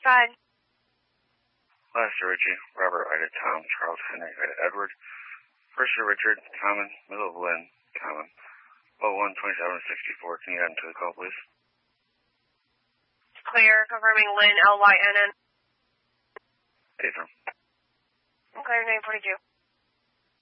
Go ahead. Last year, Richie, Robert, Ida, Tom, Charles, Henry, Ida, Edward. First year, Richard, common, middle of Lynn, common. 01-27-64. Can you add him to the call, please? Clear, confirming Lynn, L-Y-N-N. Affirm. Clear, 942.